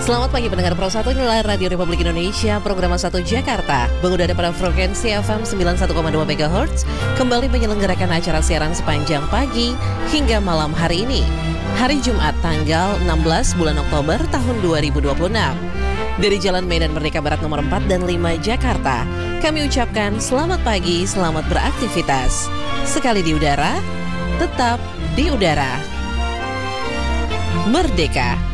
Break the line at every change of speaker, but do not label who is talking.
Selamat pagi pendengar Pro 1, inilah Radio Republik Indonesia, program 1 Jakarta. Mengudara pada frekuensi FM 91,2 MHz, kembali menyelenggarakan acara siaran sepanjang pagi hingga malam hari ini. Hari Jumat tanggal 16 bulan Oktober tahun 2026. Dari Jalan Medan Merdeka Barat nomor 4 dan 5 Jakarta, kami ucapkan selamat pagi, selamat beraktivitas. Sekali di udara, tetap di udara. Merdeka!